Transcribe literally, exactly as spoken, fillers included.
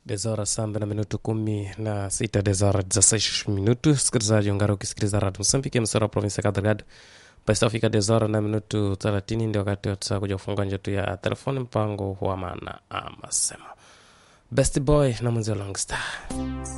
Dezora samba na minuto kumi na sita dezora dezasseis minuto. Sikilizaji ungara ukisikiliza Radio Msambiki msora provinsi ya Cabo Delgado. Basi fika dezora na minuto thelathini ndio wakati wa kuja kufungua njetu ya telefoni mpango wa maana ama sema. Best boy na mwenzi Longstar.